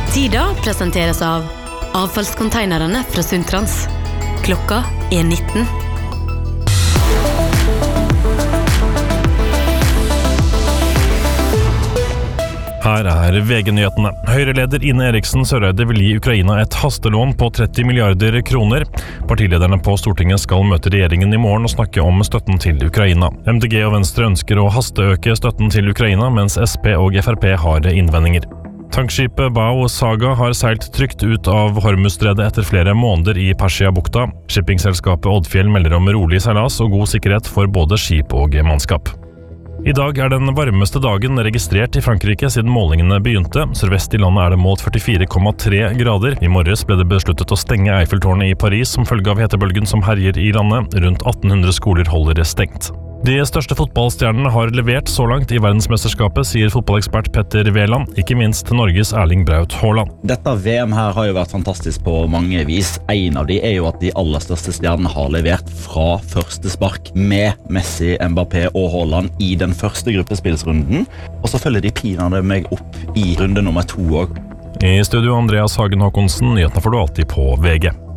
Tida presenteres av avfallskonteinerne fra Sundtrans. Klokka 19. Her VG-nyhetene. Høyre-leder Ine Eriksen Søreide vil gi Ukraina et hastelån på 30 milliarder kroner. Partilederne på Stortinget skal møte regjeringen i morgen og snakke om støtten til Ukraina. MDG og Venstre ønsker å hasteøke støtten til Ukraina, mens SP og FrP har innvendinger. Tankskipet Bao Saga har seilt trygt ut av Hormuzstredet etter flere måneder i Persia-bukta. Shippingselskapet Oddfjell melder om rolig seilas og god sikkerhet for både skip og mannskap. I dag den varmeste dagen registrert i Frankrike siden målingene begynte. Sørvest i landet det målt 44,3 grader. I morges ble det besluttet å stenge Eiffeltårnet i Paris som følge av hetebølgen som herjer i landet. Rundt 1800 skoler holder stengt. De største fotballstjernene har levert så langt i verdensmesterskapet, sier fotballekspert Petter Wæland, ikke minst Norges Erling Braut Haaland. Dette VM her har jo vært fantastisk på mange vis. En av de jo at de aller største stjernene har levert fra første spark med Messi, Mbappé og Haaland i den første gruppespillsrunden. Og så følger de pinadø meg opp i runde nummer 2 også. I studio Andreas Hagen Håkonsen, nyhetene får du alltid på VG.